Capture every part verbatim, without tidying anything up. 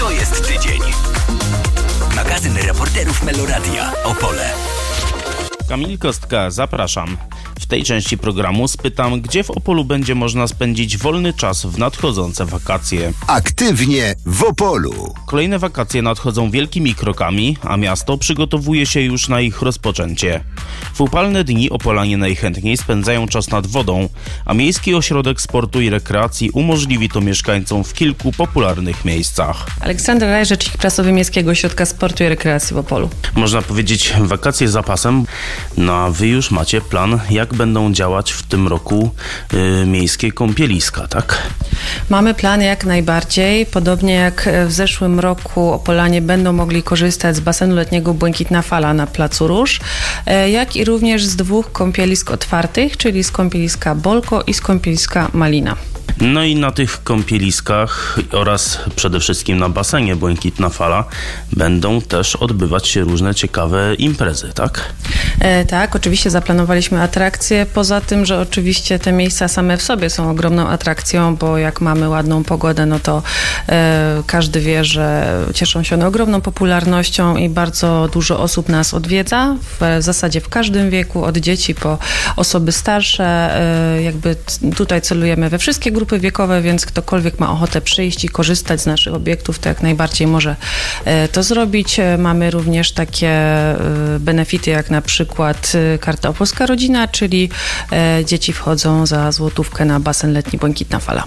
To jest tydzień. Magazyn reporterów Meloradia Opole. Kamil Kostka, zapraszam. W tej części programu spytam, gdzie w Opolu będzie można spędzić wolny czas w nadchodzące wakacje. Aktywnie w Opolu. Kolejne wakacje nadchodzą wielkimi krokami, a miasto przygotowuje się już na ich rozpoczęcie. W upalne dni Opolanie najchętniej spędzają czas nad wodą, a Miejski Ośrodek Sportu i Rekreacji umożliwi to mieszkańcom w kilku popularnych miejscach. Aleksandra Raj, rzecznik prasowy Miejskiego Ośrodka Sportu i Rekreacji w Opolu. Można powiedzieć wakacje z zapasem, no a wy już macie plan, jak będą działać w tym roku y, miejskie kąpieliska, tak? Mamy plan jak najbardziej. Podobnie jak w zeszłym roku Opolanie będą mogli korzystać z basenu letniego Błękitna Fala na Placu Róż, jak i również z dwóch kąpielisk otwartych, czyli z kąpieliska Bolko i z kąpieliska Malina. No i na tych kąpieliskach oraz przede wszystkim na basenie Błękitna Fala będą też odbywać się różne ciekawe imprezy, tak? E, tak, oczywiście zaplanowaliśmy atrakcje, poza tym, że oczywiście te miejsca same w sobie są ogromną atrakcją, bo jak mamy ładną pogodę, no to e, każdy wie, że cieszą się one ogromną popularnością i bardzo dużo osób nas odwiedza, w, w zasadzie w każdym wieku, od dzieci po osoby starsze, e, jakby tutaj celujemy we wszystkie grupy wiekowe, więc ktokolwiek ma ochotę przyjść i korzystać z naszych obiektów, to jak najbardziej może to zrobić. Mamy również takie benefity, jak na przykład karta Opolska Rodzina, czyli dzieci wchodzą za złotówkę na basen letni Błękitna Fala.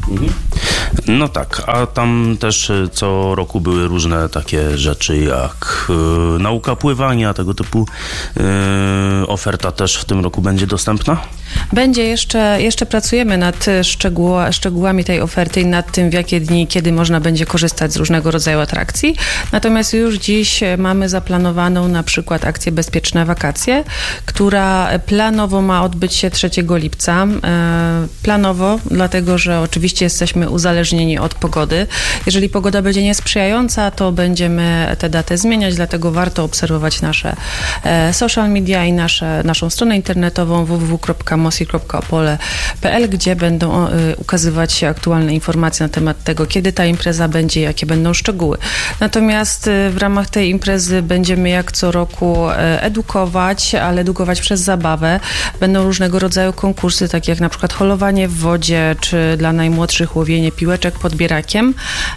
No tak, a tam też co roku były różne takie rzeczy jak y, nauka pływania, tego typu y, oferta też w tym roku będzie dostępna? Będzie jeszcze, jeszcze pracujemy nad szczegóła, szczegółami tej oferty i nad tym, w jakie dni, kiedy można będzie korzystać z różnego rodzaju atrakcji. Natomiast już dziś mamy zaplanowaną na przykład akcję Bezpieczne Wakacje, która planowo ma odbyć się trzeciego lipca. Planowo, dlatego że oczywiście jesteśmy uzależnieni od pogody. Jeżeli pogoda będzie niesprzyjająca, to będziemy tę datę zmieniać, dlatego warto obserwować nasze social media i nasze, naszą stronę internetową w w w kropka mosi kropka opole kropka p l, gdzie będą ukazywać się aktualne informacje na temat tego, kiedy ta impreza będzie, jakie będą szczegóły. Natomiast w ramach tej imprezy będziemy jak co roku edukować, ale edukować przez zabawę. Będą różnego rodzaju konkursy, takie jak na przykład holowanie w wodzie, czy dla najmłodszych łowienie piłeczek pod bierakiem,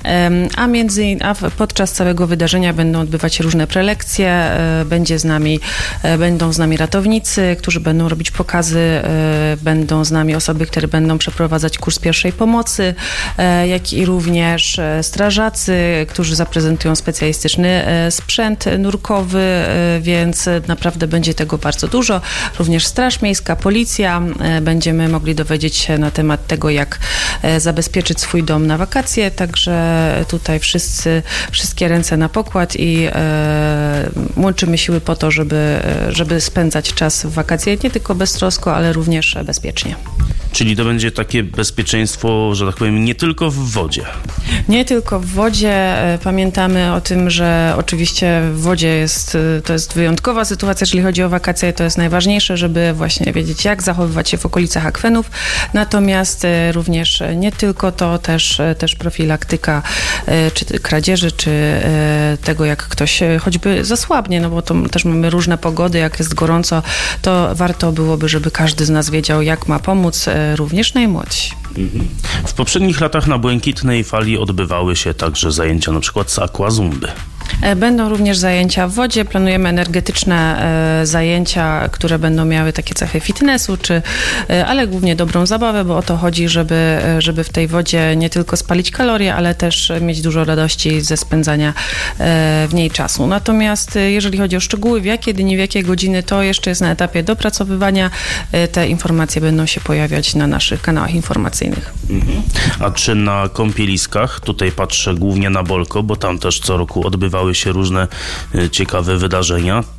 a między a podczas całego wydarzenia będą odbywać się różne prelekcje, będzie z nami, będą z nami ratownicy, którzy będą robić pokazy, będą z nami osoby, które będą przeprowadzać kurs pierwszej pomocy, jak i również strażacy, którzy zaprezentują specjalistyczny sprzęt nurkowy, więc naprawdę będzie tego bardzo dużo. Również Straż Miejska, Policja. Będziemy mogli dowiedzieć się na temat tego, jak zabezpieczyć swój dom na wakacje, także tutaj wszyscy, wszystkie ręce na pokład i e, łączymy siły po to, żeby, żeby spędzać czas w wakacje nie tylko beztrosko, ale również bezpiecznie. Czyli to będzie takie bezpieczeństwo, że tak powiem, nie tylko w wodzie. Nie tylko w wodzie. Pamiętamy o tym, że oczywiście w wodzie jest, to jest wyjątkowa sytuacja, jeżeli chodzi o wakacje. To jest najważniejsze, żeby właśnie wiedzieć, jak zachowywać się w okolicach akwenów. Natomiast również nie tylko to, też, też profilaktyka czy kradzieży, czy tego, jak ktoś choćby zasłabnie, no bo to też mamy różne pogody, jak jest gorąco, to warto byłoby, żeby każdy z nas wiedział, jak ma pomóc, również najmłodsi. W poprzednich latach na Błękitnej Fali odbywały się także zajęcia na przykład z aquazumby. Będą również zajęcia w wodzie. Planujemy energetyczne e, zajęcia, które będą miały takie cechy fitnessu, czy, e, ale głównie dobrą zabawę, bo o to chodzi, żeby, żeby w tej wodzie nie tylko spalić kalorie, ale też mieć dużo radości ze spędzania e, w niej czasu. Natomiast e, jeżeli chodzi o szczegóły, w jakie dni, w jakie godziny, to jeszcze jest na etapie dopracowywania. E, te informacje będą się pojawiać na naszych kanałach informacyjnych. Mhm. A czy na kąpieliskach, tutaj patrzę głównie na Bolko, bo tam też co roku odbywały się różne ciekawe wydarzenia,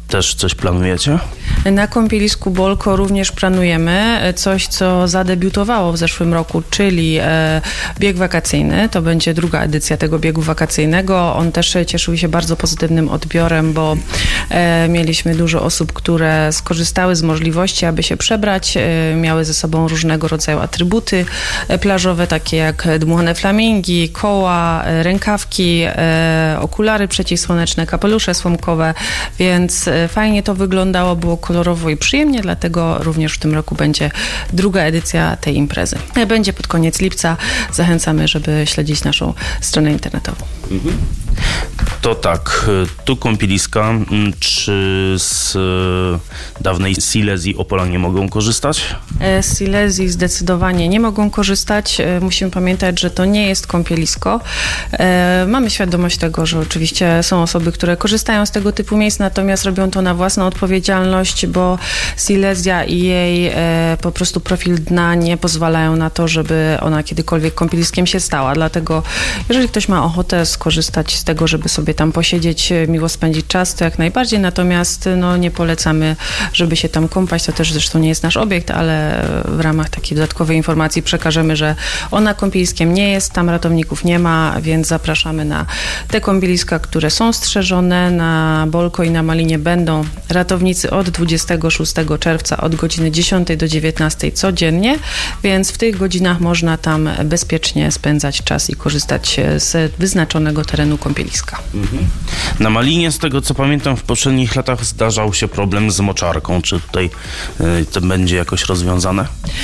też coś planujecie? Na kąpielisku Bolko również planujemy coś, co zadebiutowało w zeszłym roku, czyli e, bieg wakacyjny. To będzie druga edycja tego biegu wakacyjnego. On też cieszył się bardzo pozytywnym odbiorem, bo e, mieliśmy dużo osób, które skorzystały z możliwości, aby się przebrać. E, miały ze sobą różnego rodzaju atrybuty plażowe, takie jak dmuchane flamingi, koła, e, rękawki, e, okulary przeciwsłoneczne, kapelusze słomkowe, więc e, fajnie to wyglądało, było kolorowo i przyjemnie, dlatego również w tym roku będzie druga edycja tej imprezy. Będzie pod koniec lipca. Zachęcamy, żeby śledzić naszą stronę internetową. Mhm. To tak, tu kąpieliska, czy z dawnej Silesii Opolanie mogą korzystać? Z Silesii zdecydowanie nie mogą korzystać. Musimy pamiętać, że to nie jest kąpielisko. Mamy świadomość tego, że oczywiście są osoby, które korzystają z tego typu miejsc, natomiast robią to na własną odpowiedzialność, bo Silesia i jej po prostu profil dna nie pozwalają na to, żeby ona kiedykolwiek kąpieliskiem się stała. Dlatego jeżeli ktoś ma ochotę skorzystać z tego, żeby sobie tam posiedzieć, miło spędzić czas, to jak najbardziej, natomiast no, nie polecamy, żeby się tam kąpać. To też zresztą nie jest nasz obiekt, ale w ramach takiej dodatkowej informacji przekażemy, że ona kąpieliskiem nie jest, tam ratowników nie ma, więc zapraszamy na te kąpieliska, które są strzeżone. Na Bolko i na Malinie będą ratownicy od dwudziestego szóstego czerwca od godziny dziesiątej do dziewiętnastej codziennie, więc w tych godzinach można tam bezpiecznie spędzać czas i korzystać z wyznaczonego terenu kąpieliska. Mhm. Na Malinie, z tego co pamiętam, w poprzednich latach zdarzał się problem z moczarką. Czy tutaj y, to będzie jakoś rozwiązane?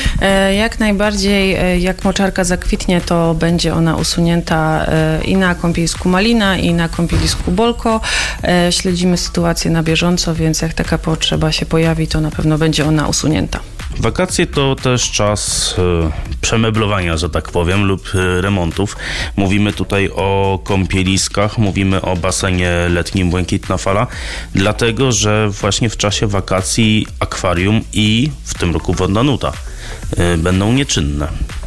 E, jak najbardziej, e, jak moczarka zakwitnie, to będzie ona usunięta e, i na kąpielisku Malina, i na kąpielisku Bolko. E, śledzimy sytuację na bieżąco, więc jak taka potrzeba się pojawi, to na pewno będzie ona usunięta. Wakacje to też czas y, przemeblowania, że tak powiem, lub y, remontów. Mówimy tutaj o kąpieliskach, mówimy o basenie letnim Błękitna Fala, dlatego, że właśnie w czasie wakacji akwarium i w tym roku Wodna Nuta y, będą nieczynne.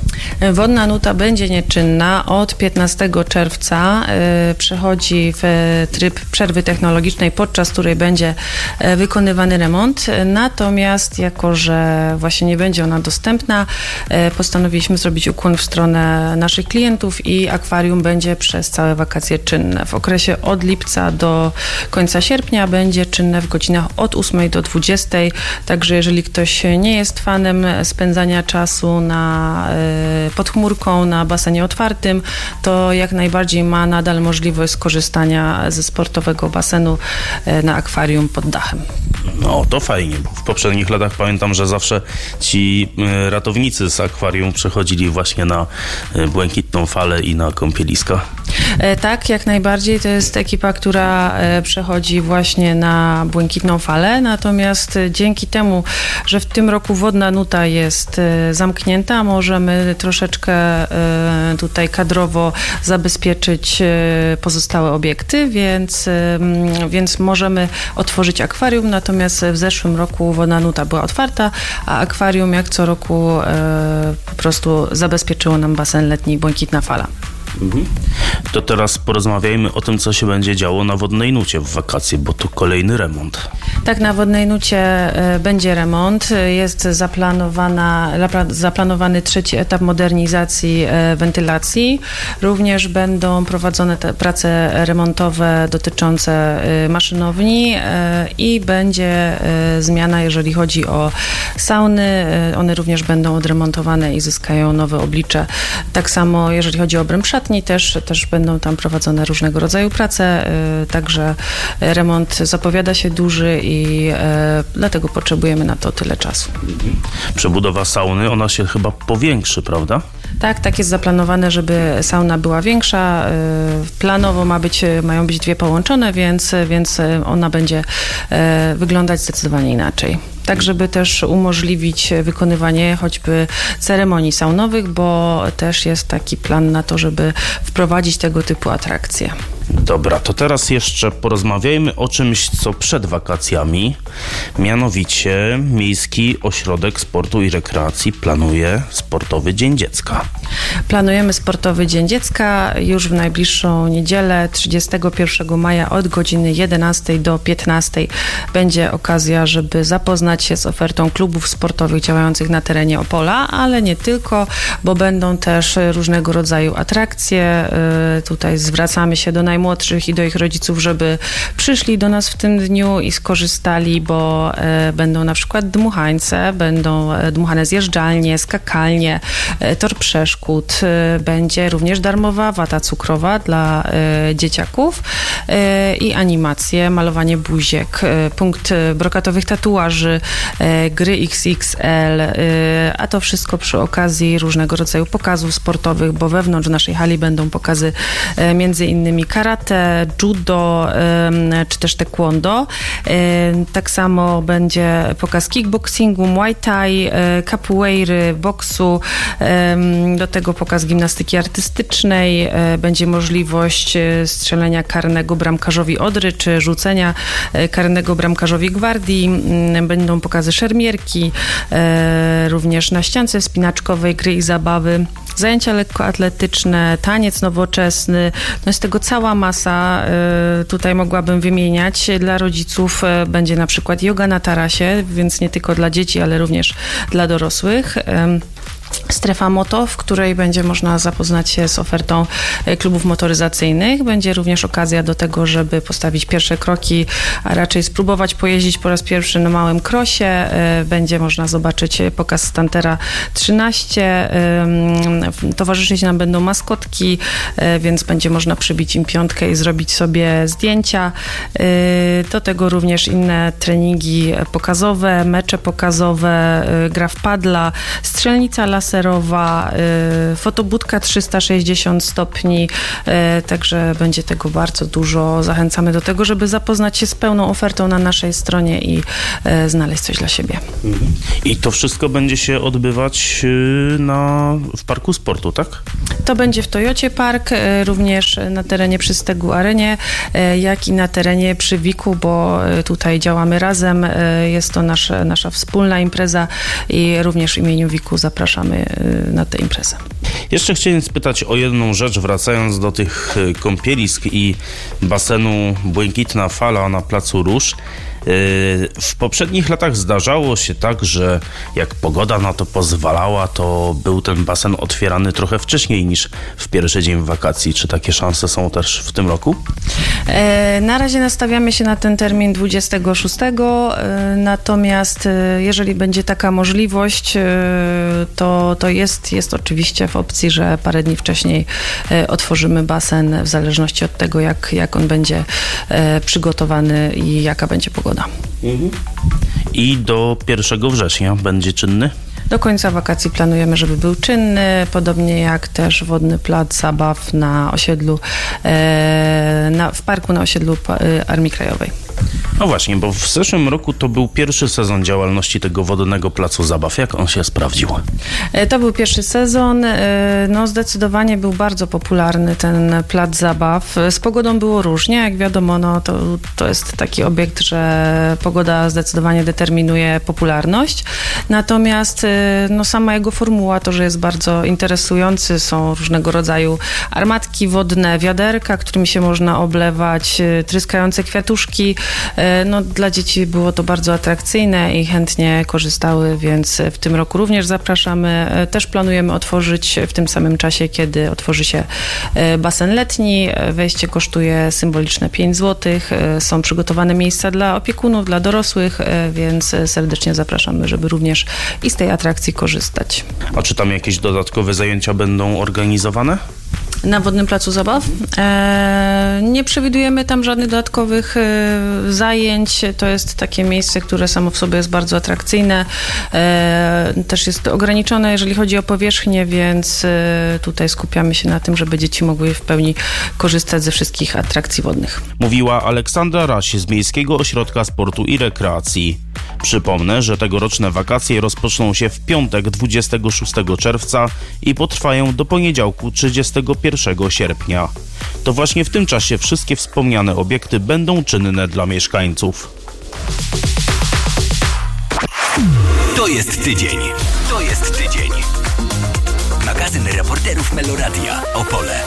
Wodna Nuta będzie nieczynna. Od piętnastego czerwca y, przechodzi w tryb przerwy technologicznej, podczas której będzie y, wykonywany remont. Natomiast jako, że właśnie nie będzie ona dostępna, y, postanowiliśmy zrobić ukłon w stronę naszych klientów i akwarium będzie przez całe wakacje czynne. W okresie od lipca do końca sierpnia będzie czynne w godzinach od ósmej do dwudziestej. Także jeżeli ktoś nie jest fanem spędzania czasu na y, pod chmurką, na basenie otwartym, to jak najbardziej ma nadal możliwość skorzystania ze sportowego basenu na akwarium pod dachem. No to fajnie, bo w poprzednich latach pamiętam, że zawsze ci ratownicy z akwarium przechodzili właśnie na Błękitną Falę i na kąpieliska. Tak, jak najbardziej. To jest ekipa, która przechodzi właśnie na Błękitną Falę, natomiast dzięki temu, że w tym roku Wodna Nuta jest zamknięta, możemy troszeczkę tutaj kadrowo zabezpieczyć pozostałe obiekty, więc, więc możemy otworzyć akwarium, natomiast w zeszłym roku Wodna Nuta była otwarta, a akwarium jak co roku po prostu zabezpieczyło nam basen letni Błękitna Fala. Mhm. To teraz porozmawiajmy o tym, co się będzie działo na Wodnej Nucie w wakacje, bo to kolejny remont. Tak, na Wodnej Nucie będzie remont. Jest zaplanowana, zaplanowany trzeci etap modernizacji wentylacji. Również będą prowadzone te prace remontowe dotyczące maszynowni i będzie zmiana, jeżeli chodzi o sauny. One również będą odremontowane i zyskają nowe oblicze. Tak samo, jeżeli chodzi o obręb szatni, też, też będą tam prowadzone różnego rodzaju prace, także remont zapowiada się duży i dlatego potrzebujemy na to tyle czasu. Przebudowa sauny, ona się chyba powiększy, prawda? Tak, tak jest zaplanowane, żeby sauna była większa. Planowo ma być, mają być dwie połączone, więc, więc ona będzie wyglądać zdecydowanie inaczej. Tak, żeby też umożliwić wykonywanie choćby ceremonii saunowych, bo też jest taki plan na to, żeby wprowadzić tego typu atrakcje. Dobra, to teraz jeszcze porozmawiajmy o czymś, co przed wakacjami. Mianowicie Miejski Ośrodek Sportu i Rekreacji planuje Sportowy Dzień Dziecka. Planujemy Sportowy Dzień Dziecka już w najbliższą niedzielę, trzydziestego pierwszego maja od godziny jedenastej do piętnastej. Będzie okazja, żeby zapoznać się z ofertą klubów sportowych działających na terenie Opola, ale nie tylko, bo będą też różnego rodzaju atrakcje. Tutaj zwracamy się do najmłodszych i do ich rodziców, żeby przyszli do nas w tym dniu i skorzystali, bo będą na przykład dmuchańce, będą dmuchane zjeżdżalnie, skakalnie, tor przeszkód, będzie również darmowa wata cukrowa dla dzieciaków i animacje, malowanie buziek, punkt brokatowych tatuaży, gry X X L, a to wszystko przy okazji różnego rodzaju pokazów sportowych, bo wewnątrz naszej hali będą pokazy między innymi karate, judo czy też taekwondo. Tak samo będzie pokaz kickboxingu, muay thai, capoeiry, boksu, do tego pokaz gimnastyki artystycznej, będzie możliwość strzelenia karnego bramkarzowi Odry, czy rzucenia karnego bramkarzowi Gwardii, będą pokazy szermierki, również na ściance wspinaczkowej, gry i zabawy, zajęcia lekkoatletyczne, taniec nowoczesny, no jest tego cała masa, tutaj mogłabym wymieniać. Dla rodziców będzie na przykład joga na tarasie, więc nie tylko dla dzieci, ale również dla dorosłych. Strefa Moto, w której będzie można zapoznać się z ofertą klubów motoryzacyjnych. Będzie również okazja do tego, żeby postawić pierwsze kroki, a raczej spróbować pojeździć po raz pierwszy na małym krosie. Będzie można zobaczyć pokaz Stantera trzynaście. Towarzyszyć nam będą maskotki, więc będzie można przybić im piątkę i zrobić sobie zdjęcia. Do tego również inne treningi pokazowe, mecze pokazowe, gra w padla, strzelnica laserowa, y, fotobudka trzysta sześćdziesiąt stopni, y, także będzie tego bardzo dużo. Zachęcamy do tego, żeby zapoznać się z pełną ofertą na naszej stronie i y, znaleźć coś dla siebie. I to wszystko będzie się odbywać y, na, w Parku Sportu, tak? To będzie w Toyocie Park, y, również na terenie przy Stegu Arenie, y, jak i na terenie przy Wiku, bo y, tutaj działamy razem. Y, jest to nasza, nasza wspólna impreza i również w imieniu Wiku zapraszamy na tę imprezę. Jeszcze chciałem spytać o jedną rzecz, wracając do tych kąpielisk i basenu Błękitna Fala na Placu Róż. W poprzednich latach zdarzało się tak, że jak pogoda na to pozwalała, to był ten basen otwierany trochę wcześniej niż w pierwszy dzień wakacji. Czy takie szanse są też w tym roku? Na razie nastawiamy się na ten termin dwudziestego szóstego, natomiast jeżeli będzie taka możliwość, to, to jest, jest oczywiście w opcji, że parę dni wcześniej otworzymy basen, w zależności od tego, jak, jak on będzie przygotowany i jaka będzie pogoda. Mhm. I do pierwszego września będzie czynny? Do końca wakacji planujemy, żeby był czynny, podobnie jak też wodny plac zabaw na osiedlu, e, na, w parku na osiedlu Armii Krajowej. No właśnie, bo w zeszłym roku to był pierwszy sezon działalności tego wodnego placu zabaw. Jak on się sprawdził? To był pierwszy sezon. No zdecydowanie był bardzo popularny ten plac zabaw. Z pogodą było różnie. Jak wiadomo, no to, to jest taki obiekt, że pogoda zdecydowanie determinuje popularność. Natomiast no sama jego formuła, to, że jest bardzo interesujący, są różnego rodzaju armatki wodne, wiaderka, którymi się można oblewać, tryskające kwiatuszki. No, dla dzieci było to bardzo atrakcyjne i chętnie korzystały, więc w tym roku również zapraszamy. Też planujemy otworzyć w tym samym czasie, kiedy otworzy się basen letni. Wejście kosztuje symboliczne pięć złotych. Są przygotowane miejsca dla opiekunów, dla dorosłych, więc serdecznie zapraszamy, żeby również i z tej atrakcji korzystać. A czy tam jakieś dodatkowe zajęcia będą organizowane? Na Wodnym Placu Zabaw. E, nie przewidujemy tam żadnych dodatkowych e, zajęć. To jest takie miejsce, które samo w sobie jest bardzo atrakcyjne. E, też jest ograniczone, jeżeli chodzi o powierzchnię, więc e, tutaj skupiamy się na tym, żeby dzieci mogły w pełni korzystać ze wszystkich atrakcji wodnych. Mówiła Aleksandra Raś z Miejskiego Ośrodka Sportu i Rekreacji. Przypomnę, że tegoroczne wakacje rozpoczną się w piątek dwudziestego szóstego czerwca i potrwają do poniedziałku trzydziestego pierwszego sierpnia. To właśnie w tym czasie wszystkie wspomniane obiekty będą czynne dla mieszkańców. To jest tydzień. To jest tydzień. Magazyn reporterów Meloradia Opole.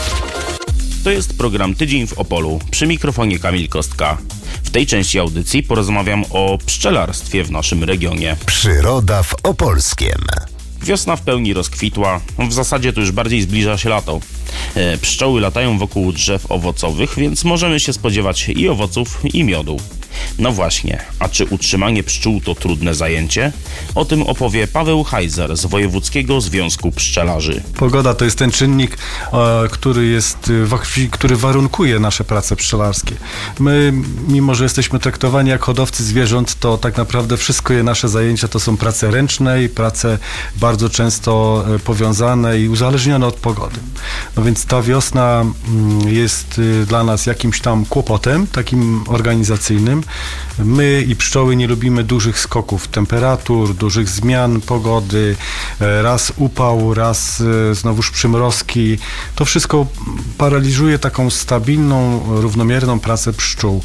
To jest program Tydzień w Opolu. Przy mikrofonie Kamil Kostka. W tej części audycji porozmawiam o pszczelarstwie w naszym regionie. Przyroda w Opolskiem. Wiosna w pełni rozkwitła, w zasadzie to już bardziej zbliża się lato. E, pszczoły latają wokół drzew owocowych, więc możemy się spodziewać i owoców, i miodu. No właśnie, a czy utrzymanie pszczół to trudne zajęcie? O tym opowie Paweł Hajzer z Wojewódzkiego Związku Pszczelarzy. Pogoda to jest ten czynnik, e, który jest, który warunkuje nasze prace pszczelarskie. My, mimo że jesteśmy traktowani jak hodowcy zwierząt, to tak naprawdę wszystkie nasze zajęcia to są prace ręczne i prace bardzo często powiązane i uzależnione od pogody. No więc ta wiosna jest dla nas jakimś tam kłopotem, takim organizacyjnym. My i pszczoły nie lubimy dużych skoków temperatur, dużych zmian pogody, raz upał, raz znowuż przymrozki. To wszystko paraliżuje taką stabilną, równomierną pracę pszczół.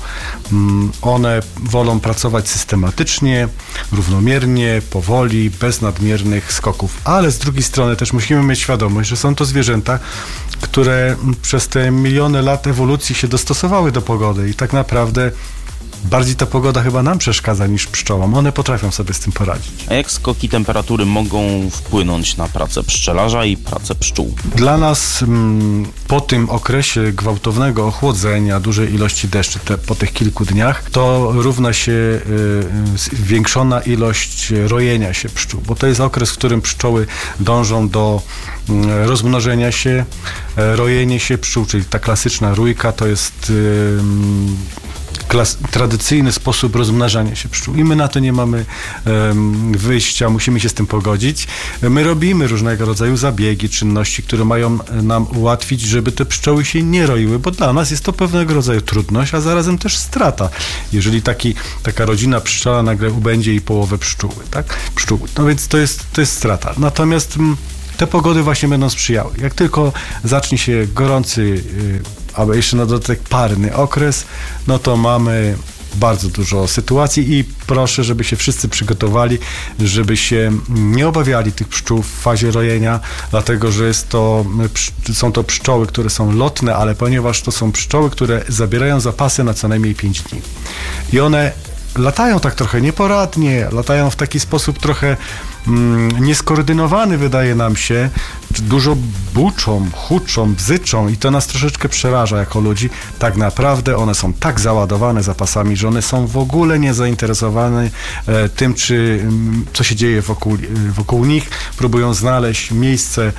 One wolą pracować systematycznie, równomiernie, powoli, bez nadmiernych skoków. Ale z drugiej strony też musimy mieć świadomość, że są to zwierzęta, które przez te miliony lat ewolucji się dostosowały do pogody i tak naprawdę bardziej ta pogoda chyba nam przeszkadza niż pszczołom. One potrafią sobie z tym poradzić. A jak skoki temperatury mogą wpłynąć na pracę pszczelarza i pracę pszczół? Dla nas m, po tym okresie gwałtownego ochłodzenia, dużej ilości deszczy, te, po tych kilku dniach, to równa się y, zwiększona ilość rojenia się pszczół, bo to jest okres, w którym pszczoły dążą do y, rozmnożenia się, y, rojenie się pszczół, czyli ta klasyczna rójka to jest y, Klas- tradycyjny sposób rozmnażania się pszczół i my na to nie mamy um, wyjścia, musimy się z tym pogodzić. My robimy różnego rodzaju zabiegi, czynności, które mają nam ułatwić, żeby te pszczoły się nie roiły, bo dla nas jest to pewnego rodzaju trudność, a zarazem też strata, jeżeli taki, taka rodzina pszczoła nagle ubędzie i połowę pszczóły, tak? Pszczół. No więc to jest, to jest strata. Natomiast m, te pogody właśnie będą sprzyjały. Jak tylko zacznie się gorący yy, albo jeszcze na dodatek parny okres, no to mamy bardzo dużo sytuacji i proszę, żeby się wszyscy przygotowali, żeby się nie obawiali tych pszczół w fazie rojenia, dlatego że jest to, są to pszczoły, które są lotne, ale ponieważ to są pszczoły, które zabierają zapasy na co najmniej pięć dni. I one latają tak trochę nieporadnie, latają w taki sposób trochę mm, nieskoordynowany, wydaje nam się, dużo buczą, huczą, bzyczą i to nas troszeczkę przeraża jako ludzi. Tak naprawdę one są tak załadowane zapasami, że one są w ogóle nie zainteresowane e, tym, czy m, co się dzieje wokół, wokół nich. Próbują znaleźć miejsce,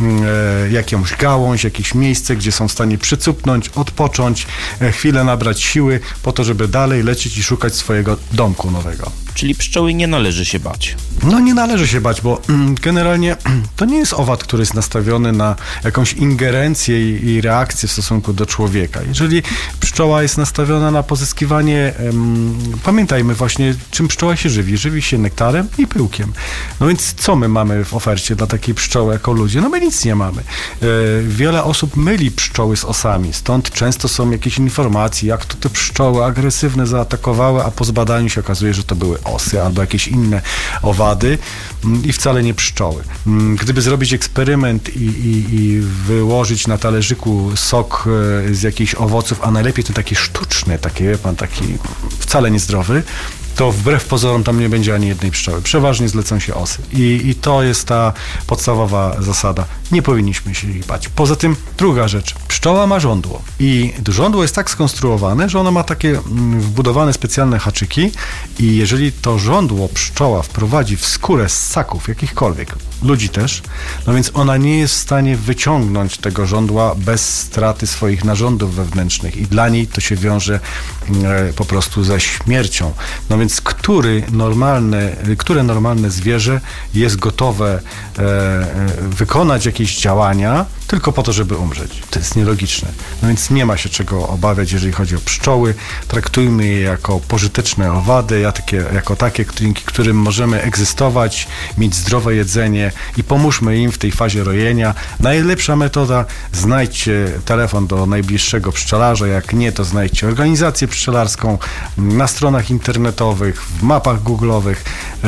e, jakąś gałąź, jakieś miejsce, gdzie są w stanie przycupnąć, odpocząć, e, chwilę nabrać siły po to, żeby dalej lecieć i szukać swojego domku nowego. Czyli pszczoły nie należy się bać. No nie należy się bać, bo mm, generalnie to nie jest owad, który jest nastawiony na jakąś ingerencję i, i reakcję w stosunku do człowieka. Jeżeli pszczoła jest nastawiona na pozyskiwanie, em, pamiętajmy właśnie, czym pszczoła się żywi. Żywi się nektarem i pyłkiem. No więc co my mamy w ofercie dla takiej pszczoły jako ludzie? No my nic nie mamy. E, wiele osób myli pszczoły z osami, stąd często są jakieś informacje, jak to te pszczoły agresywne zaatakowały, a po zbadaniu się okazuje, że to były osy albo jakieś inne owady i wcale nie pszczoły. Gdyby zrobić eksperyment i, i, i wyłożyć na talerzyku sok z jakichś owoców, a najlepiej ten taki sztuczny, taki, wie pan, taki wcale niezdrowy, to wbrew pozorom tam nie będzie ani jednej pszczoły. Przeważnie zlecą się osy. I, i to jest ta podstawowa zasada. Nie powinniśmy się ich bać. Poza tym druga rzecz. Pszczoła ma żądło. I żądło jest tak skonstruowane, że ono ma takie wbudowane specjalne haczyki i jeżeli to żądło pszczoła wprowadzi w skórę z ssaków jakichkolwiek, ludzi też, no więc ona nie jest w stanie wyciągnąć tego żądła bez straty swoich narządów wewnętrznych i dla niej to się wiąże e, po prostu ze śmiercią. No więc więc który normalne, które normalne zwierzę jest gotowe e, wykonać jakieś działania tylko po to, żeby umrzeć. To jest nielogiczne. No więc nie ma się czego obawiać, jeżeli chodzi o pszczoły. Traktujmy je jako pożyteczne owady, jako takie, dzięki którym możemy egzystować, mieć zdrowe jedzenie i pomóżmy im w tej fazie rojenia. Najlepsza metoda, znajdźcie telefon do najbliższego pszczelarza, jak nie, to znajdźcie organizację pszczelarską na stronach internetowych, w mapach googlowych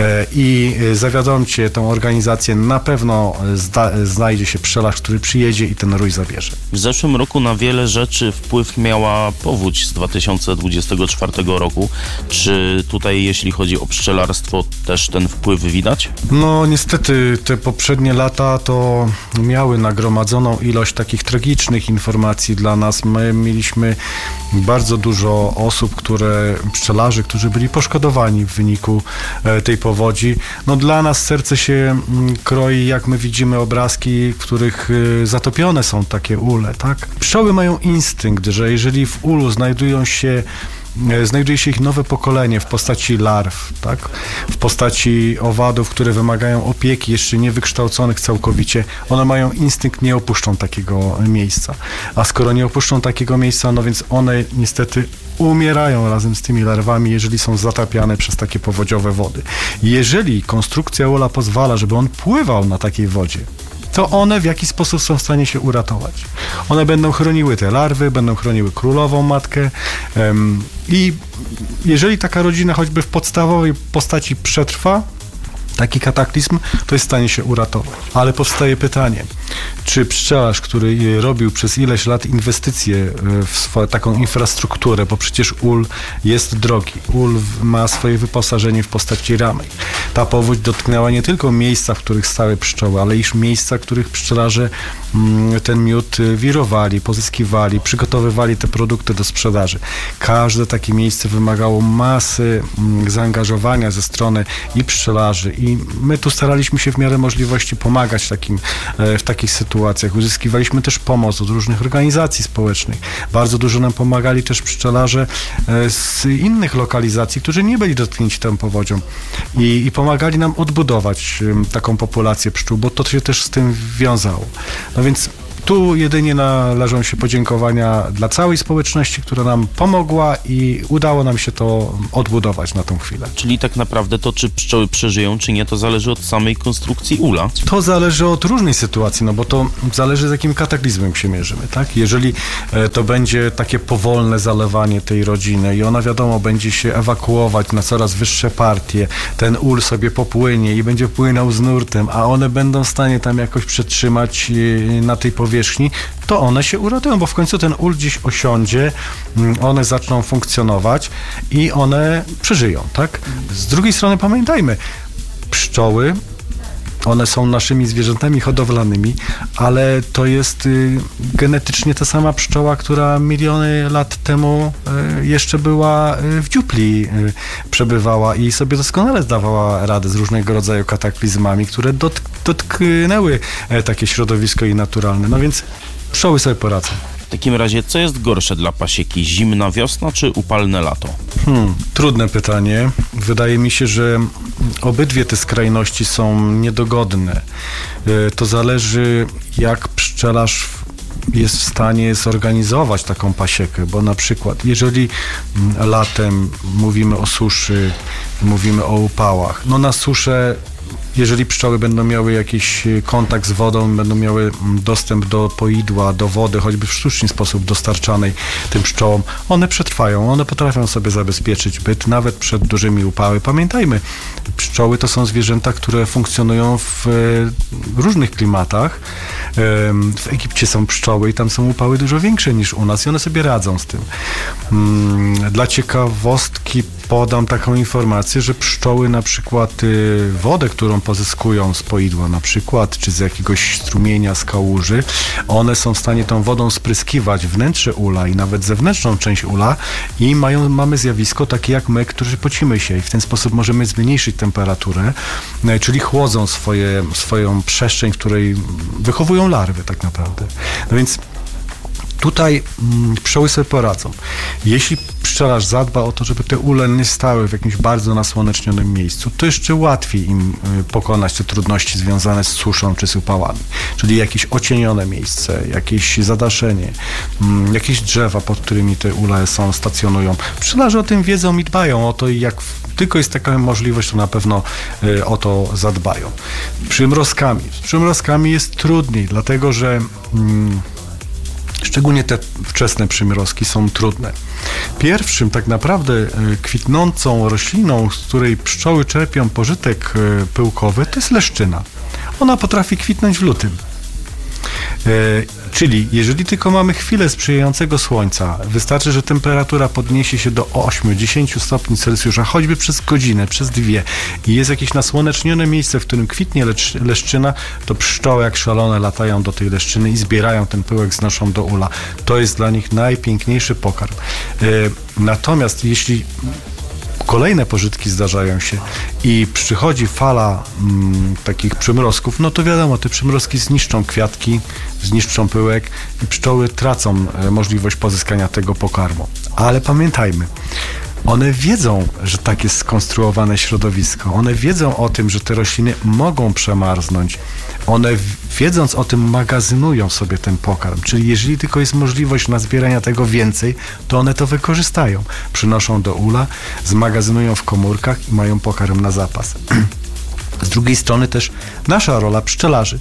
i zawiadomcie tą organizację. Na pewno zda- znajdzie się pszczelarz, który przyjedzie i ten rój zabierze. W zeszłym roku na wiele rzeczy wpływ miała powódź z dwa tysiące dwudziestego czwartego roku. Czy tutaj, jeśli chodzi o pszczelarstwo, też ten wpływ widać? No niestety te poprzednie lata to miały nagromadzoną ilość takich tragicznych informacji dla nas. My mieliśmy bardzo dużo osób, które, pszczelarzy, którzy byli poszkodowani w wyniku tej powodzi. No dla nas serce się kroi, jak my widzimy obrazki, w których zatopione są takie ule, tak? Pszczoły mają instynkt, że jeżeli w ulu znajdują się Znajduje się ich nowe pokolenie w postaci larw, tak? W postaci owadów, które wymagają opieki, jeszcze nie wykształconych całkowicie. One mają instynkt, nie opuszczą takiego miejsca. A skoro nie opuszczą takiego miejsca, no więc one niestety umierają razem z tymi larwami, jeżeli są zatapiane przez takie powodziowe wody. Jeżeli konstrukcja ula pozwala, żeby on pływał na takiej wodzie, to one w jakiś sposób są w stanie się uratować. One będą chroniły te larwy, będą chroniły królową matkę um, i jeżeli taka rodzina choćby w podstawowej postaci przetrwa taki kataklizm, to jest w stanie się uratować. Ale powstaje pytanie, czy pszczelarz, który robił przez ileś lat inwestycje w swoją, taką infrastrukturę, bo przecież ul jest drogi, ul ma swoje wyposażenie w postaci ramek. Ta powódź dotknęła nie tylko miejsca, w których stały pszczoły, ale i miejsca, w których pszczelarze ten miód wirowali, pozyskiwali, przygotowywali te produkty do sprzedaży. Każde takie miejsce wymagało masy zaangażowania ze strony i pszczelarzy, i my tu staraliśmy się w miarę możliwości pomagać takim, w takich sytuacjach. Uzyskiwaliśmy też pomoc od różnych organizacji społecznych. Bardzo dużo nam pomagali też pszczelarze z innych lokalizacji, którzy nie byli dotknięci tą powodzią i, i pomagali nam odbudować taką populację pszczół, bo to się też z tym wiązało. No więc tu jedynie należą się podziękowania dla całej społeczności, która nam pomogła i udało nam się to odbudować na tą chwilę. Czyli tak naprawdę to, czy pszczoły przeżyją, czy nie, to zależy od samej konstrukcji ula? To zależy od różnej sytuacji, no bo to zależy, z jakim kataklizmem się mierzymy, tak? Jeżeli to będzie takie powolne zalewanie tej rodziny i ona, wiadomo, będzie się ewakuować na coraz wyższe partie, ten ul sobie popłynie i będzie płynął z nurtem, a one będą w stanie tam jakoś przetrzymać na tej powierzchni, to one się uratują, bo w końcu ten ul gdzieś osiądzie, one zaczną funkcjonować i one przeżyją, tak? Z drugiej strony pamiętajmy, pszczoły, one są naszymi zwierzętami hodowlanymi, ale to jest y, genetycznie ta sama pszczoła, która miliony lat temu y, jeszcze była y, w dziupli y, przebywała i sobie doskonale zdawała radę z różnego rodzaju kataklizmami, które dotk- dotknęły y, takie środowisko i naturalne. No więc pszczoły sobie poradzą. W takim razie, co jest gorsze dla pasieki? Zimna wiosna czy upalne lato? Hmm, trudne pytanie. Wydaje mi się, że obydwie te skrajności są niedogodne. To zależy, jak pszczelarz jest w stanie zorganizować taką pasiekę, bo na przykład jeżeli latem mówimy o suszy, mówimy o upałach, no na suszę, jeżeli pszczoły będą miały jakiś kontakt z wodą, będą miały dostęp do poidła, do wody, choćby w sztuczny sposób dostarczanej tym pszczołom, one przetrwają, one potrafią sobie zabezpieczyć byt nawet przed dużymi upały. Pamiętajmy, pszczoły to są zwierzęta, które funkcjonują w różnych klimatach. W Egipcie są pszczoły i tam są upały dużo większe niż u nas i one sobie radzą z tym. Dla ciekawostki podam taką informację, że pszczoły na przykład wodę, którą pozyskują z poidła na przykład, czy z jakiegoś strumienia, z kałuży, one są w stanie tą wodą spryskiwać wnętrze ula i nawet zewnętrzną część ula i mają, mamy zjawisko takie jak my, którzy pocimy się i w ten sposób możemy zmniejszyć temperaturę, czyli chłodzą swoje, swoją przestrzeń, w której wychowują larwy tak naprawdę. No więc tutaj pszczoły sobie poradzą. Jeśli pszczelarz pszczelarz zadba o to, żeby te ule nie stały w jakimś bardzo nasłonecznionym miejscu, to jeszcze łatwiej im pokonać te trudności związane z suszą czy z upałami. Czyli jakieś ocienione miejsce, jakieś zadaszenie, jakieś drzewa, pod którymi te ule są, stacjonują. Pszczelarze o tym wiedzą i dbają o to i jak tylko jest taka możliwość, to na pewno y, o to zadbają. Przymrozkami. Z przymrozkami jest trudniej, dlatego że mm, szczególnie te wczesne przymrozki są trudne. Pierwszym tak naprawdę y, kwitnącą rośliną, z której pszczoły czerpią pożytek y, pyłkowy, to jest leszczyna. Ona potrafi kwitnąć w lutym. Y, Czyli jeżeli tylko mamy chwilę sprzyjającego słońca, wystarczy, że temperatura podniesie się do osiem do dziesięciu stopni Celsjusza, choćby przez godzinę, przez dwie i jest jakieś nasłonecznione miejsce, w którym kwitnie lecz, leszczyna, to pszczoły jak szalone latają do tej leszczyny i zbierają ten pyłek, znoszą do ula. To jest dla nich najpiękniejszy pokarm. Yy, natomiast jeśli kolejne pożytki zdarzają się i przychodzi fala mm, takich przymrozków, no to wiadomo, te przymrozki zniszczą kwiatki, zniszczą pyłek i pszczoły tracą e, możliwość pozyskania tego pokarmu. Ale pamiętajmy, one wiedzą, że tak jest skonstruowane środowisko. One wiedzą o tym, że te rośliny mogą przemarznąć. One wiedząc o tym magazynują sobie ten pokarm. Czyli jeżeli tylko jest możliwość nazbierania tego więcej, to one to wykorzystają. Przynoszą do ula, zmagazynują w komórkach i mają pokarm na zapas. Z drugiej strony też nasza rola pszczelarzy,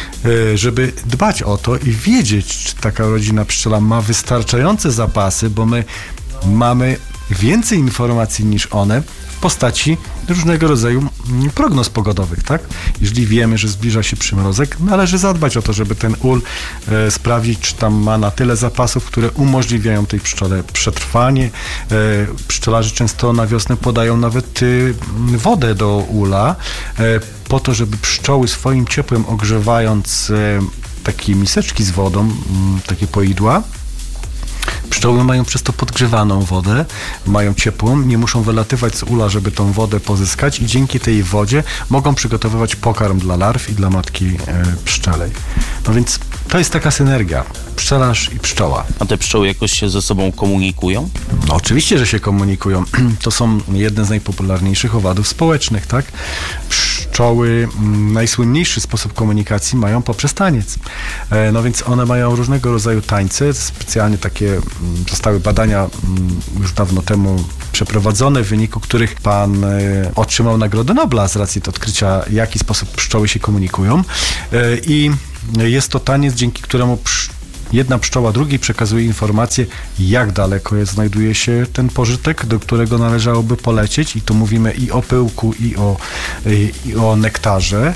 żeby dbać o to i wiedzieć, czy taka rodzina pszczela ma wystarczające zapasy, bo my mamy więcej informacji niż one w postaci różnego rodzaju prognoz pogodowych, tak? Jeżeli wiemy, że zbliża się przymrozek, należy zadbać o to, żeby ten ul e, sprawdzić, czy tam ma na tyle zapasów, które umożliwiają tej pszczele przetrwanie. E, pszczelarze często na wiosnę podają nawet e, wodę do ula, e, po to, żeby pszczoły swoim ciepłem ogrzewając e, takie miseczki z wodą, m, takie poidła, pszczoły mają przez to podgrzewaną wodę, mają ciepłą, nie muszą wylatywać z ula, żeby tą wodę pozyskać i dzięki tej wodzie mogą przygotowywać pokarm dla larw i dla matki e, pszczelej. No więc to jest taka synergia, pszczelarz i pszczoła. A te pszczoły jakoś się ze sobą komunikują? No oczywiście, że się komunikują. To są jedne z najpopularniejszych owadów społecznych, tak? Pszczoły m, najsłynniejszy sposób komunikacji mają poprzez taniec. E, no więc one mają różnego rodzaju tańce, specjalnie takie m, zostały badania m, już dawno temu przeprowadzone, w wyniku których pan e, otrzymał Nagrodę Nobla z racji odkrycia, w jaki sposób pszczoły się komunikują. E, I jest to taniec, dzięki któremu psz- jedna pszczoła drugiej przekazuje informację, jak daleko jest, znajduje się ten pożytek, do którego należałoby polecieć, i tu mówimy i o pyłku, i o, i, i o nektarze,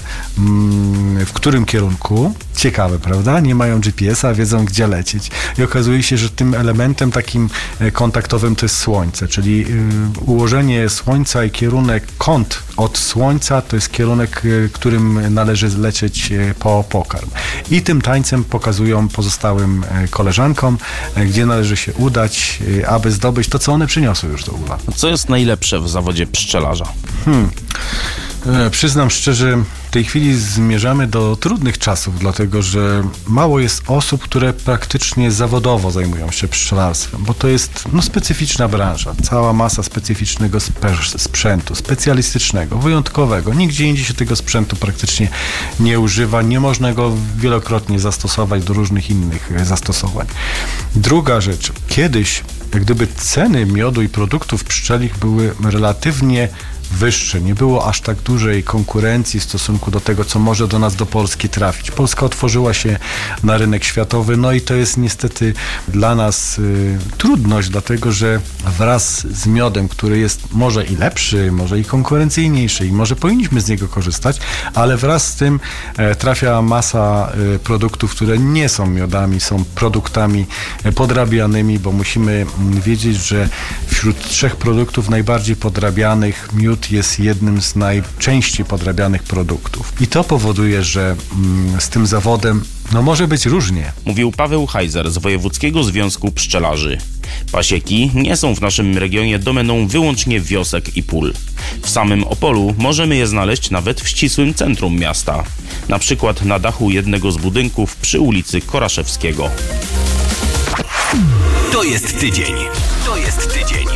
w którym kierunku. Ciekawe, prawda? Nie mają G P S a, wiedzą, gdzie lecieć. I okazuje się, że tym elementem takim kontaktowym to jest słońce, czyli ułożenie słońca i kierunek, kąt od słońca to jest kierunek, którym należy lecieć po pokarm. I tym tańcem pokazują pozostałym koleżankom, gdzie należy się udać, aby zdobyć to, co one przyniosły już do ula. Co jest najlepsze w zawodzie pszczelarza? Hmm. Przyznam szczerze, w tej chwili zmierzamy do trudnych czasów, dlatego że mało jest osób, które praktycznie zawodowo zajmują się pszczelarstwem, bo to jest no, specyficzna branża, cała masa specyficznego spe- sprzętu, specjalistycznego, wyjątkowego. Nigdzie indziej się tego sprzętu praktycznie nie używa, nie można go wielokrotnie zastosować do różnych innych zastosowań. Druga rzecz, kiedyś jak gdyby ceny miodu i produktów pszczelich były relatywnie wyższe. Nie było aż tak dużej konkurencji w stosunku do tego, co może do nas, do Polski trafić. Polska otworzyła się na rynek światowy, no i to jest niestety dla nas y, trudność, dlatego że wraz z miodem, który jest może i lepszy, może i konkurencyjniejszy i może powinniśmy z niego korzystać, ale wraz z tym e, trafia masa e, produktów, które nie są miodami, są produktami e, podrabianymi, bo musimy m, wiedzieć, że wśród trzech produktów najbardziej podrabianych miód jest jednym z najczęściej podrabianych produktów. I to powoduje, że mm, z tym zawodem no może być różnie. Mówił Paweł Hajzer z Wojewódzkiego Związku Pszczelarzy. Pasieki nie są w naszym regionie domeną wyłącznie wiosek i pól. W samym Opolu możemy je znaleźć nawet w ścisłym centrum miasta. Na przykład na dachu jednego z budynków przy ulicy Koraszewskiego. To jest tydzień. To jest tydzień.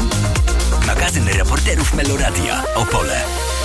Magazyn reporterów Meloradia. Opole.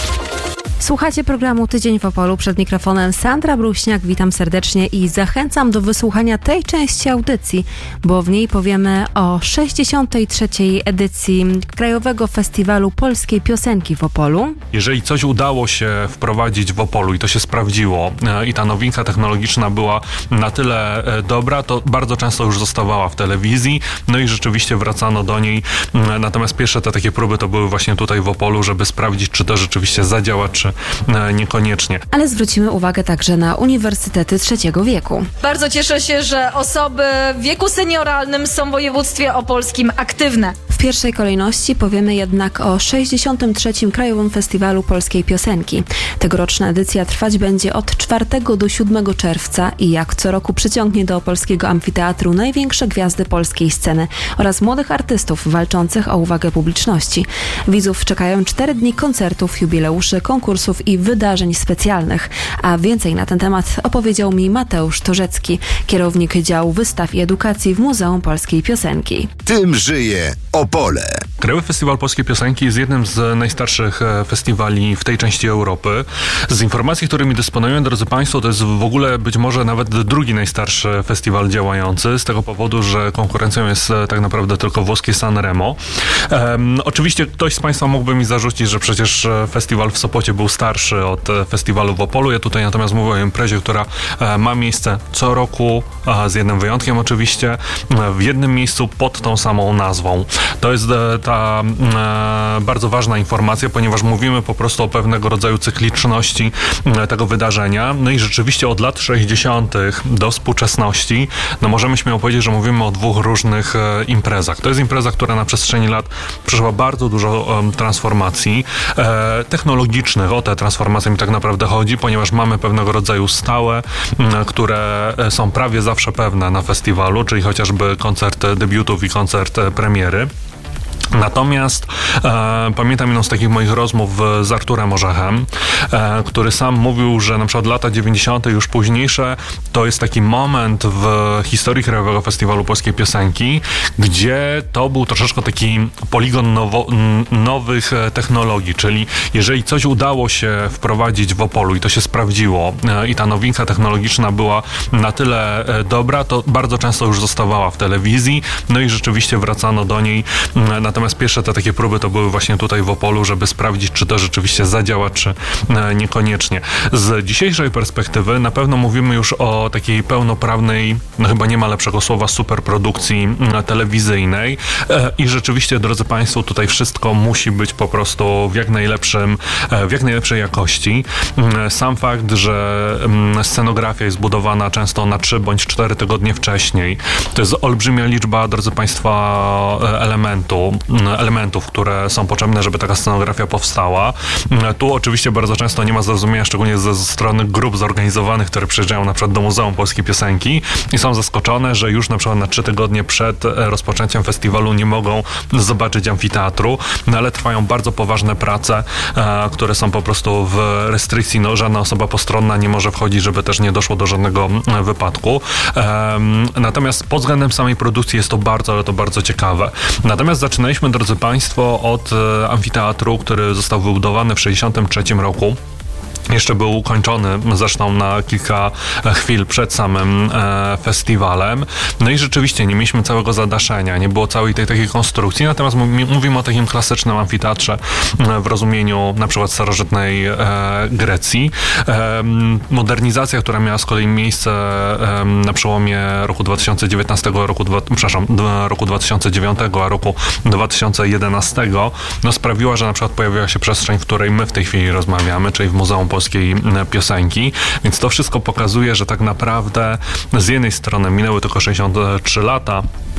Słuchacie programu Tydzień w Opolu. Przed mikrofonem Sandra Bruśniak. Witam serdecznie i zachęcam do wysłuchania tej części audycji, bo w niej powiemy o sześćdziesiątej trzeciej edycji Krajowego Festiwalu Polskiej Piosenki w Opolu. Jeżeli coś udało się wprowadzić w Opolu i to się sprawdziło i ta nowinka technologiczna była na tyle dobra, to bardzo często już zostawała w telewizji, no i rzeczywiście wracano do niej. Natomiast pierwsze te takie próby to były właśnie tutaj w Opolu, żeby sprawdzić, czy to rzeczywiście zadziała, czy niekoniecznie. Ale zwrócimy uwagę także na uniwersytety trzeciego wieku. Bardzo cieszę się, że osoby w wieku senioralnym są w województwie opolskim aktywne. W pierwszej kolejności powiemy jednak o sześćdziesiątym trzecim Krajowym Festiwalu Polskiej Piosenki. Tegoroczna edycja trwać będzie od czwartego do siódmego czerwca i jak co roku przyciągnie do opolskiego amfiteatru największe gwiazdy polskiej sceny oraz młodych artystów walczących o uwagę publiczności. Widzów czekają cztery dni koncertów, jubileuszy, konkursów i wydarzeń specjalnych. A więcej na ten temat opowiedział mi Mateusz Torzecki, kierownik działu wystaw i edukacji w Muzeum Polskiej Piosenki. Tym żyje Opole. Krajowy Festiwal Polskiej Piosenki jest jednym z najstarszych festiwali w tej części Europy. Z informacji, którymi dysponuję, drodzy Państwo, to jest w ogóle być może nawet drugi najstarszy festiwal działający, z tego powodu, że konkurencją jest tak naprawdę tylko włoskie Sanremo. Um, oczywiście ktoś z Państwa mógłby mi zarzucić, że przecież festiwal w Sopocie był starszy od festiwalu w Opolu. Ja tutaj natomiast mówię o imprezie, która ma miejsce co roku, z jednym wyjątkiem oczywiście, w jednym miejscu pod tą samą nazwą. To jest ta e, bardzo ważna informacja, ponieważ mówimy po prostu o pewnego rodzaju cykliczności e, tego wydarzenia. No i rzeczywiście od lat sześćdziesiątych do współczesności, no możemy śmiało powiedzieć, że mówimy o dwóch różnych e, imprezach. To jest impreza, która na przestrzeni lat przeszła bardzo dużo e, transformacji e, technologicznych. O te transformacje mi tak naprawdę chodzi, ponieważ mamy pewnego rodzaju stałe, e, które są prawie zawsze pewne na festiwalu, czyli chociażby koncert debiutów i koncert e, premiery. Natomiast e, pamiętam jedną z takich moich rozmów z Arturem Orzechem, e, który sam mówił, że na przykład lata dziewięćdziesiąte już późniejsze to jest taki moment w historii Krajowego Festiwalu Polskiej Piosenki, gdzie to był troszeczkę taki poligon nowo, nowych technologii, czyli jeżeli coś udało się wprowadzić w Opolu i to się sprawdziło e, i ta nowinka technologiczna była na tyle e, dobra, to bardzo często już zostawała w telewizji, no i rzeczywiście wracano do niej e, na Natomiast pierwsze te takie próby to były właśnie tutaj w Opolu, żeby sprawdzić, czy to rzeczywiście zadziała, czy e, niekoniecznie. Z dzisiejszej perspektywy na pewno mówimy już o takiej pełnoprawnej, no chyba nie ma lepszego słowa, superprodukcji e, telewizyjnej e, i rzeczywiście, drodzy Państwo, tutaj wszystko musi być po prostu w jak najlepszym, e, w jak najlepszej jakości. E, sam fakt, że e, scenografia jest budowana często na trzy bądź cztery tygodnie wcześniej, to jest olbrzymia liczba, drodzy Państwa, elementu, elementów, które są potrzebne, żeby taka scenografia powstała. Tu oczywiście bardzo często nie ma zrozumienia, szczególnie ze strony grup zorganizowanych, które przyjeżdżają na przykład do Muzeum Polskiej Piosenki i są zaskoczone, że już na przykład na trzy tygodnie przed rozpoczęciem festiwalu nie mogą zobaczyć amfiteatru, no ale trwają bardzo poważne prace, e, które są po prostu w restrykcji, no żadna osoba postronna nie może wchodzić, żeby też nie doszło do żadnego wypadku. E, natomiast pod względem samej produkcji jest to bardzo, ale to bardzo ciekawe. Natomiast zaczynaliśmy, drodzy Państwo, od e, amfiteatru, który został wybudowany w sześćdziesiątym trzecim roku. Jeszcze był ukończony zresztą na kilka chwil przed samym e, festiwalem. No i rzeczywiście nie mieliśmy całego zadaszenia, nie było całej tej takiej konstrukcji, natomiast mówimy o takim klasycznym amfiteatrze e, w rozumieniu na przykład starożytnej e, Grecji. E, modernizacja, która miała z kolei miejsce e, na przełomie roku dwa tysiące dziewiętnastego, roku, dwa, przepraszam, roku dwa tysiące dziewiątego, a roku dwa tysiące jedenastego, no sprawiła, że na przykład pojawiła się przestrzeń, w której my w tej chwili rozmawiamy, czyli w Muzeum Polskiej Piosenki, więc to wszystko pokazuje, że tak naprawdę z jednej strony minęły tylko sześćdziesiąt trzy lata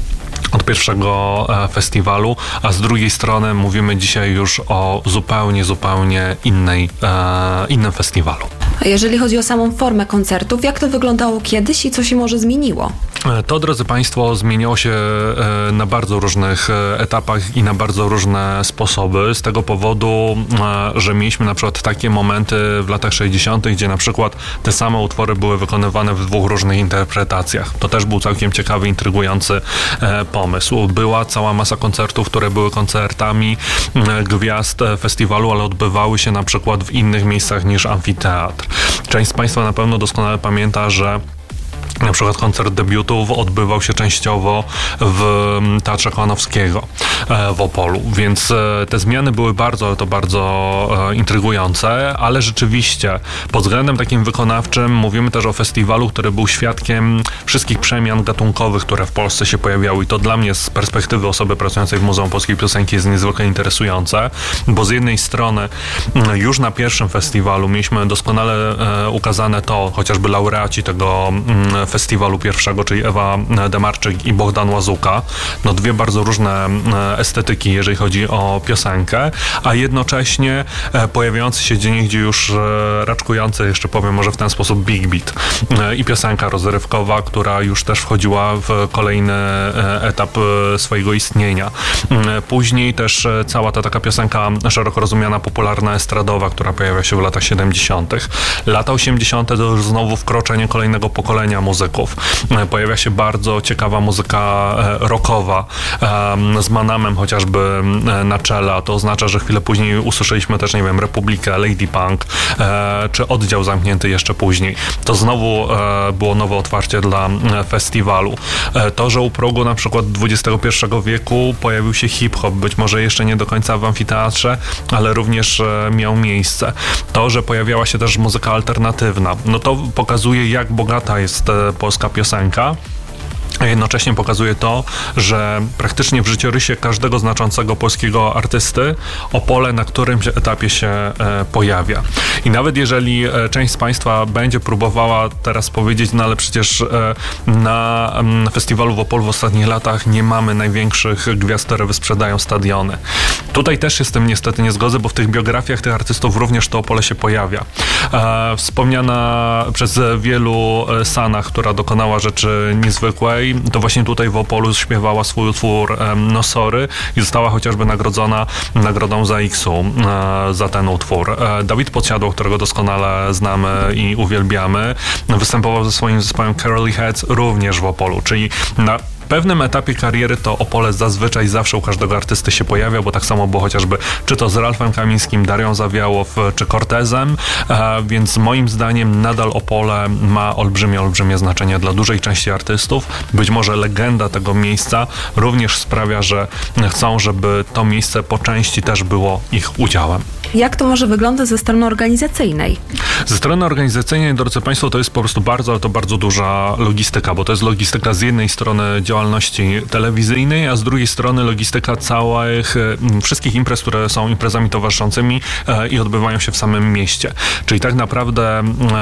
od pierwszego festiwalu, a z drugiej strony mówimy dzisiaj już o zupełnie, zupełnie innej, e, innym festiwalu. A jeżeli chodzi o samą formę koncertów, jak to wyglądało kiedyś i co się może zmieniło? To, drodzy Państwo, zmieniało się na bardzo różnych etapach i na bardzo różne sposoby. Z tego powodu, że mieliśmy na przykład takie momenty w latach sześćdziesiątych, gdzie na przykład te same utwory były wykonywane w dwóch różnych interpretacjach. To też był całkiem ciekawy, intrygujący pomysł. Była cała masa koncertów, które były koncertami gwiazd festiwalu, ale odbywały się na przykład w innych miejscach niż amfiteatr. Część z Państwa na pewno doskonale pamięta, że na przykład koncert debiutów odbywał się częściowo w Teatrze Kołanowskiego w Opolu, więc te zmiany były bardzo, ale to bardzo intrygujące, ale rzeczywiście pod względem takim wykonawczym mówimy też o festiwalu, który był świadkiem wszystkich przemian gatunkowych, które w Polsce się pojawiały i to dla mnie z perspektywy osoby pracującej w Muzeum Polskiej Piosenki jest niezwykle interesujące, bo z jednej strony już na pierwszym festiwalu mieliśmy doskonale ukazane to, chociażby laureaci tego festiwalu pierwszego, czyli Ewa Demarczyk i Bohdan Łazuka. No dwie bardzo różne estetyki, jeżeli chodzi o piosenkę, a jednocześnie pojawiający się gdzieniegdzie już raczkujący, jeszcze powiem może w ten sposób, big beat i piosenka rozrywkowa, która już też wchodziła w kolejny etap swojego istnienia. Później też cała ta taka piosenka szeroko rozumiana, popularna, estradowa, która pojawia się w latach siedemdziesiątych. Lata osiemdziesiąte to już znowu wkroczenie kolejnego pokolenia muzyków. Pojawia się bardzo ciekawa muzyka rockowa z Manamem chociażby na czele, a to oznacza, że chwilę później usłyszeliśmy też, nie wiem, Republikę, Lady Punk czy Oddział Zamknięty jeszcze później. To znowu było nowe otwarcie dla festiwalu. To, że u progu na przykład dwudziestego pierwszego wieku pojawił się hip-hop, być może jeszcze nie do końca w amfiteatrze, ale również miał miejsce. To, że pojawiała się też muzyka alternatywna, no to pokazuje, jak bogata jest polska piosenka. A jednocześnie pokazuje to, że praktycznie w życiorysie każdego znaczącego polskiego artysty Opole na którymś etapie się e, pojawia. I nawet jeżeli e, część z Państwa będzie próbowała teraz powiedzieć, no ale przecież e, na m, festiwalu w Opolu w ostatnich latach nie mamy największych gwiazd, które wysprzedają stadiony. Tutaj też się z tym niestety nie zgodzę, bo w tych biografiach tych artystów również to Opole się pojawia. E, wspomniana przez wielu e, Sanach, która dokonała rzeczy niezwykłej, to właśnie tutaj w Opolu śpiewała swój utwór No Sorry i została chociażby nagrodzona nagrodą za X-u e, za ten utwór. E, Dawid Podsiadło, którego doskonale znamy i uwielbiamy, występował ze swoim zespołem Curly Heads również w Opolu, czyli na w pewnym etapie kariery to Opole zazwyczaj zawsze u każdego artysty się pojawia, bo tak samo było chociażby czy to z Ralfem Kamińskim, Darią Zawiałow czy Cortezem, e, więc moim zdaniem nadal Opole ma olbrzymie, olbrzymie znaczenie dla dużej części artystów. Być może legenda tego miejsca również sprawia, że chcą, żeby to miejsce po części też było ich udziałem. Jak to może wyglądać ze strony organizacyjnej? Ze strony organizacyjnej, drodzy Państwo, to jest po prostu bardzo, ale to bardzo duża logistyka, bo to jest logistyka z jednej strony działalności telewizyjnej, a z drugiej strony logistyka całych, wszystkich imprez, które są imprezami towarzyszącymi e, i odbywają się w samym mieście. Czyli tak naprawdę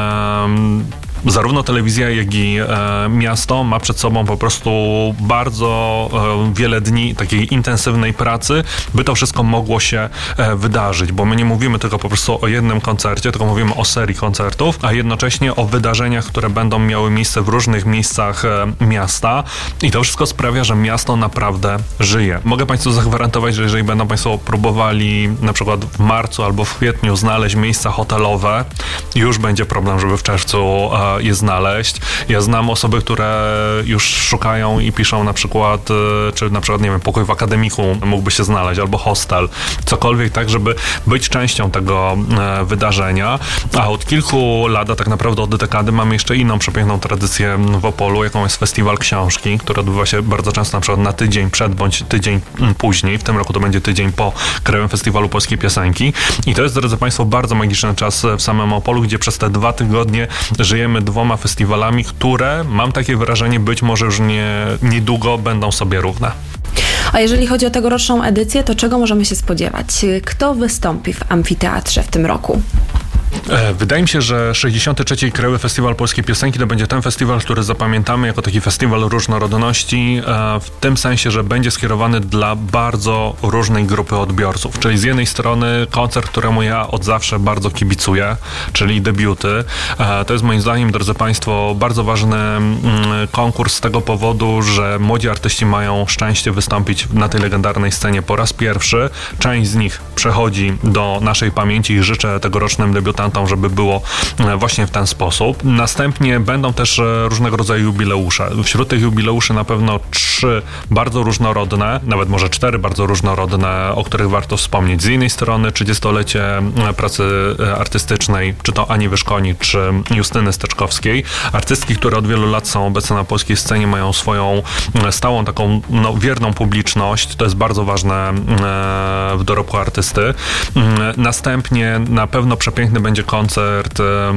e, zarówno telewizja, jak i e, miasto ma przed sobą po prostu bardzo e, wiele dni takiej intensywnej pracy, by to wszystko mogło się e, wydarzyć, bo my nie mówimy tylko po prostu o jednym koncercie, tylko mówimy o serii koncertów, a jednocześnie o wydarzeniach, które będą miały miejsce w różnych miejscach e, miasta i to wszystko sprawia, że miasto naprawdę żyje. Mogę Państwu zagwarantować, że jeżeli będą Państwo próbowali na przykład w marcu albo w kwietniu znaleźć miejsca hotelowe, już będzie problem, żeby w czerwcu e, je znaleźć. Ja znam osoby, które już szukają i piszą na przykład, czy na przykład, nie wiem, pokój w akademiku mógłby się znaleźć, albo hostel, cokolwiek, tak, żeby być częścią tego e, wydarzenia. A od kilku lat, a tak naprawdę od dekady, mamy jeszcze inną przepiękną tradycję w Opolu, jaką jest festiwal książki, który odbywa się bardzo często na przykład na tydzień przed, bądź tydzień później. W tym roku to będzie tydzień po Krajowym Festiwalu Polskiej Piosenki. I to jest, drodzy Państwo, bardzo magiczny czas w samym Opolu, gdzie przez te dwa tygodnie żyjemy dwoma festiwalami, które, mam takie wrażenie, być może już nie, niedługo będą sobie równe. A jeżeli chodzi o tegoroczną edycję, to czego możemy się spodziewać? Kto wystąpi w amfiteatrze w tym roku? Wydaje mi się, że sześćdziesiąty trzeci Krajowy Festiwal Polskiej Piosenki to będzie ten festiwal, który zapamiętamy jako taki festiwal różnorodności, w tym sensie, że będzie skierowany dla bardzo różnej grupy odbiorców. Czyli z jednej strony koncert, któremu ja od zawsze bardzo kibicuję, czyli debiuty. To jest moim zdaniem, drodzy Państwo, bardzo ważny konkurs z tego powodu, że młodzi artyści mają szczęście wystąpić na tej legendarnej scenie po raz pierwszy. Część z nich przechodzi do naszej pamięci i życzę tegorocznym debiutantom, żeby było właśnie w ten sposób. Następnie będą też różnego rodzaju jubileusze. Wśród tych jubileuszy na pewno trzy bardzo różnorodne, nawet może cztery bardzo różnorodne, o których warto wspomnieć. Z jednej strony trzydziestolecie pracy artystycznej, czy to Ani Wyszkoni, czy Justyny Steczkowskiej. Artystki, które od wielu lat są obecne na polskiej scenie, mają swoją stałą, taką no, wierną publiczność. To jest bardzo ważne w dorobku artysty. Następnie na pewno przepiękny będzie koncert,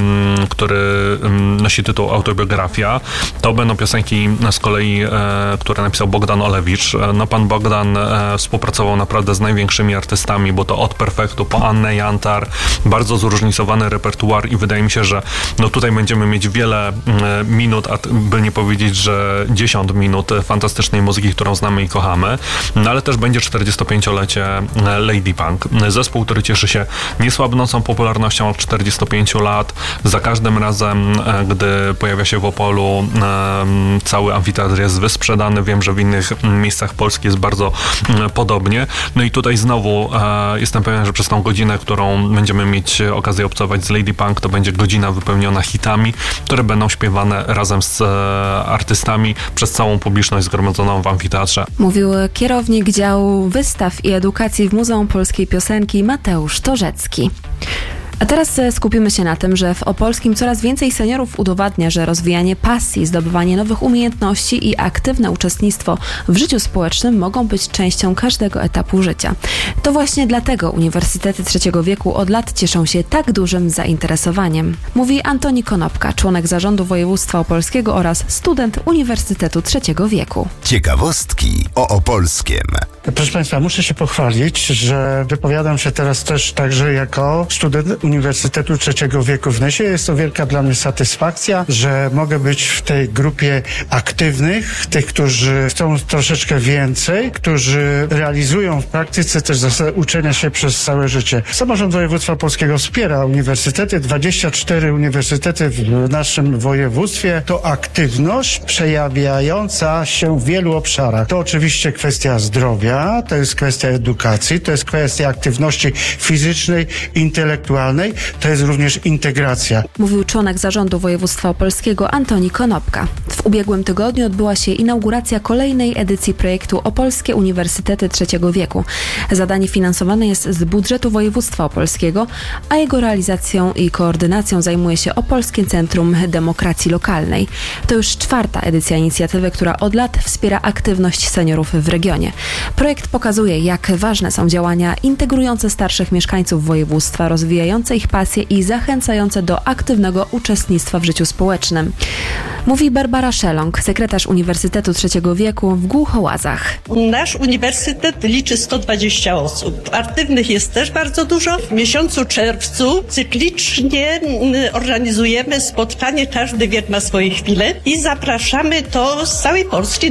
który nosi tytuł Autobiografia. To będą piosenki z kolei, które napisał Bogdan Olewicz. No, pan Bogdan współpracował naprawdę z największymi artystami, bo to od Perfektu po Annę Jantar, bardzo zróżnicowany repertuar i wydaje mi się, że no tutaj będziemy mieć wiele minut, a by nie powiedzieć, że dziesiąt minut fantastycznej muzyki, którą znamy i kochamy. No ale też będzie czterdziestopięciolecie Lady Punk. Zespół, który cieszy się niesłabnącą popularnością od czterdziestu pięciu lat. Za każdym razem, gdy pojawia się w Opolu, cały amfiteatr jest wysprzedany. Wiem, że w innych miejscach Polski jest bardzo podobnie. No i tutaj znowu jestem pewien, że przez tą godzinę, którą będziemy mieć okazję obcować z Lady Punk, to będzie godzina wypełniona hitami, które będą śpiewane razem z artystami przez całą publiczność zgromadzoną w amfiteatrze. Mówił kierownik działu wystaw i edukacji w Muzeum Polskiej Piosenki Mateusz Torzecki. A teraz skupimy się na tym, że w Opolskim coraz więcej seniorów udowadnia, że rozwijanie pasji, zdobywanie nowych umiejętności i aktywne uczestnictwo w życiu społecznym mogą być częścią każdego etapu życia. To właśnie dlatego uniwersytety trzeciego wieku od lat cieszą się tak dużym zainteresowaniem. Mówi Antoni Konopka, członek zarządu województwa opolskiego oraz student Uniwersytetu trzeciego wieku. Ciekawostki o Opolskiem. Proszę Państwa, muszę się pochwalić, że wypowiadam się teraz też także jako student Uniwersytetu trzeciego wieku w Nysie. Jest to wielka dla mnie satysfakcja, że mogę być w tej grupie aktywnych, tych, którzy chcą troszeczkę więcej, którzy realizują w praktyce też zasadę uczenia się przez całe życie. Samorząd Województwa Opolskiego wspiera uniwersytety. dwadzieścia cztery uniwersytety w naszym województwie to aktywność przejawiająca się w wielu obszarach. To oczywiście kwestia zdrowia, to jest kwestia edukacji, to jest kwestia aktywności fizycznej, intelektualnej, to jest również integracja. Mówił członek zarządu województwa opolskiego Antoni Konopka. W ubiegłym tygodniu odbyła się inauguracja kolejnej edycji projektu Opolskie Uniwersytety trzeciego wieku. Zadanie finansowane jest z budżetu województwa opolskiego, a jego realizacją i koordynacją zajmuje się Opolskie Centrum Demokracji Lokalnej. To już czwarta edycja inicjatywy, która od lat wspiera aktywność seniorów w regionie. Projekt pokazuje, jak ważne są działania integrujące starszych mieszkańców województwa, rozwijające ich pasję i zachęcające do aktywnego uczestnictwa w życiu społecznym. Mówi Barbara Szelong, sekretarz Uniwersytetu trzeciego wieku w Głuchołazach. Nasz uniwersytet liczy sto dwadzieścia osób. Aktywnych jest też bardzo dużo. W miesiącu czerwcu cyklicznie organizujemy spotkanie Każdy wiek ma swoje chwile i zapraszamy to z całej Polski.